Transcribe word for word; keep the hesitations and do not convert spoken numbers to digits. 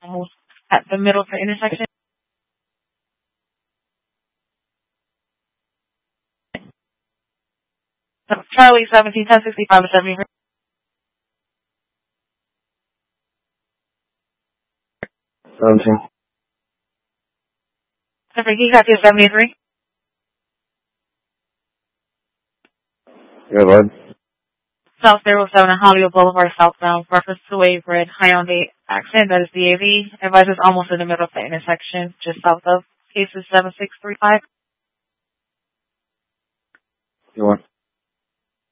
almost at the middle of the intersection. So Charlie seventeen ten sixty five seventy. Seventeen. He got you seventy three. Yeah, bud. South zero seven Hollywood Boulevard southbound, reference to a red Hyundai Accent, that is the A V. Advice is almost in the middle of the intersection, just south of cases seven six three five. You want?